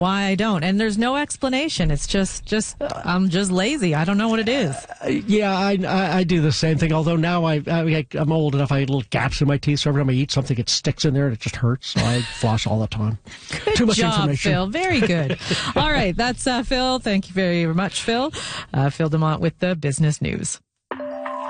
why I don't. And there's no explanation. It's just I'm just lazy. I don't know what it is. Yeah, I do the same thing. Although now I'm old enough, I get little gaps in my teeth. So every time I eat something, it sticks in there and it just hurts. So I floss all the time. Too much job, information. Phil. Very good. All right. That's Phil. Thank you very much, Phil. Phil DeMont with the Business News.